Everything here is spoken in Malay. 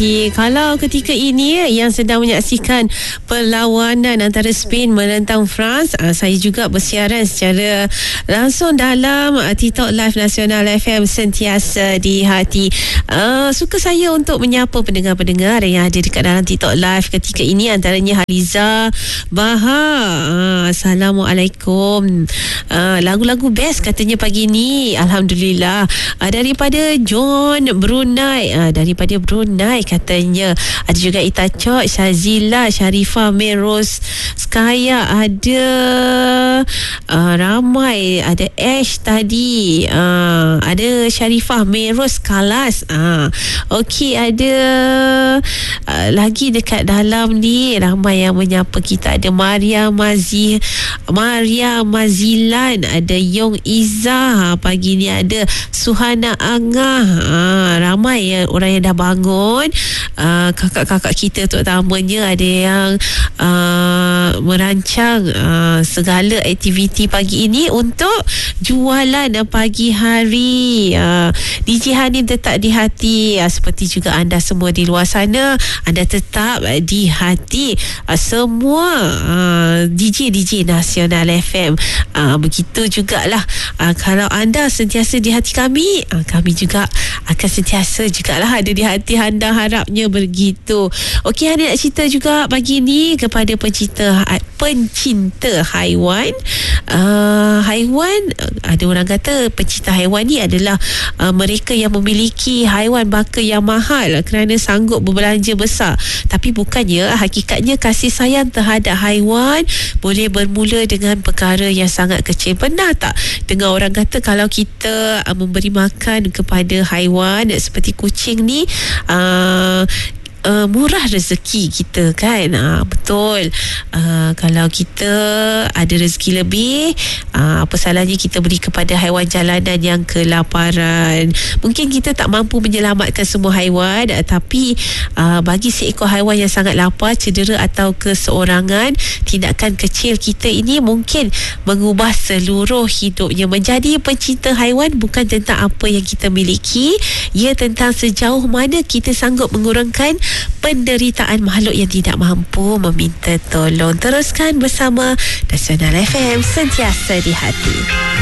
Kalau ketika ini yang sedang menyaksikan perlawanan antara Spain menentang France, saya juga bersiaran secara langsung dalam TikTok Live Nasional FM Sentiasa di Hati. Suka saya untuk menyapa pendengar-pendengar yang ada dekat dalam TikTok Live ketika ini, antaranya Haliza Baha. Assalamualaikum. Lagu-lagu best katanya pagi ni. Alhamdulillah. Daripada John Brunei, daripada Brunei katanya. Ada juga Ita Chok, Shazila, Sharifah, Meros Skaya, ada ramai, ada Ash tadi, ada Sharifah, Meros Kalas, okey, ada lagi dekat dalam ni ramai yang menyapa kita. Ada Maria Mazilan, ada Yong Izzah, pagi ni ada Suhana Angah, ramai orang yang dah bangun. Kakak-kakak kita terutamanya ada yang merancang segala aktiviti pagi ini untuk jualan pagi hari. DJ Hanif tetap di hati, seperti juga anda semua di luar sana, anda tetap di hati semua DJ Nasional FM. Begitu jugalah kalau anda sentiasa di hati kami, kami juga akan sentiasa jugalah ada di hati anda, harapnya begitu. Okey, Hani nak cerita juga pagi ni kepada pencinta haiwan. Haiwan, ada orang kata pencinta haiwan ni adalah mereka yang memiliki haiwan baka yang mahal kerana sanggup berbelanja besar. Tapi bukannya, hakikatnya kasih sayang terhadap haiwan boleh bermula dengan perkara yang sangat kecil. Pernah tak dengar orang kata kalau kita memberi makan kepada haiwan seperti kucing ni, murah rezeki kita kan? Betul. Kalau kita ada rezeki lebih, apa salahnya kita beri kepada haiwan jalanan yang kelaparan. Mungkin kita tak mampu menyelamatkan semua haiwan, tapi bagi seekor haiwan yang sangat lapar, cedera atau keseorangan, tindakan kecil kita ini mungkin mengubah seluruh hidupnya. Menjadi pencinta haiwan bukan tentang apa yang kita miliki, ia tentang sejauh mana kita sanggup mengurangkan penderitaan makhluk yang tidak mampu meminta tolong. Teruskan bersama Nasional FM, sentiasa di hati.